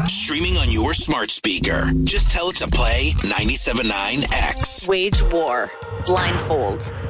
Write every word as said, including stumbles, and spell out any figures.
Streaming on your smart speaker. Just tell it to play ninety-seven point nine X. Wage war. Blindfolds.